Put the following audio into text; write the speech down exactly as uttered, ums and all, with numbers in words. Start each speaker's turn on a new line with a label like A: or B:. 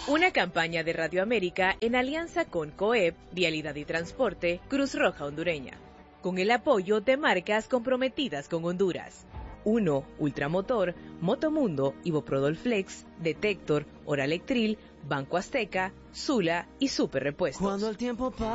A: Una campaña de Radio América en alianza con COEP, Vialidad y Transporte, Cruz Roja Hondureña, con el apoyo de marcas comprometidas con Honduras. Uno, Ultramotor, Motomundo, Iboprodol Flex, Detector, Oralectril, Banco Azteca, Sula y Super Repuestos.
B: Cuando el tiempo